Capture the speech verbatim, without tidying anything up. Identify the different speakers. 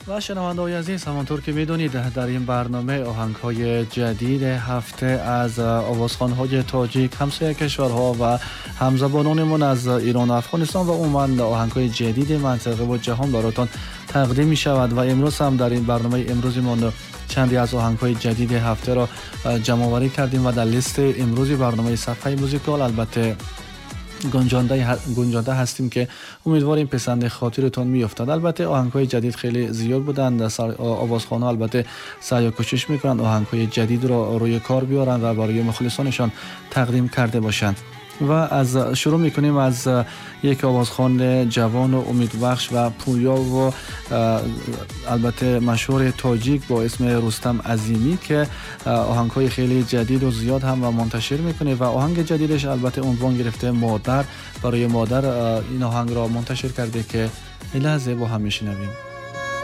Speaker 1: و شنونده‌های عزیز، همانطور که می‌دونید در این برنامه آهنگ‌های جدید هفته از آوازخوان‌های تاجیک، همسایه کشورها و همزبانانمون از ایران و افغانستان و عمان آهنگ‌های جدید منطقه و جهان براتون تقدیم می‌شود و امروز هم در این برنامه امروزمون چندی از آهنگ‌های جدید هفته را جمع‌آوری کردیم و در لیست امروزی برنامه صفحه موزیکال البته گنجانده گنجانده هستیم که امیدواریم پسند خاطرتون میافتاد. البته آهنگ‌های جدید خیلی زیاد بودند. آوازخوان‌ها البته سعی و کوشش میکنند آهنگ‌های جدید را روی کار بیارن و برای مخلصانشان تقدیم کرده باشند. و از شروع میکنیم از یک آوازخوان جوان و امیدبخش و پویا و البته مشهور تاجیک با اسم رستم عظیمی که آهنگ‌های خیلی جدید و زیاد هم و منتشر میکنه و آهنگ جدیدش البته عنوان گرفته مادر. برای مادر این آهنگ را منتشر کرده که لحظه با هم میشنویم.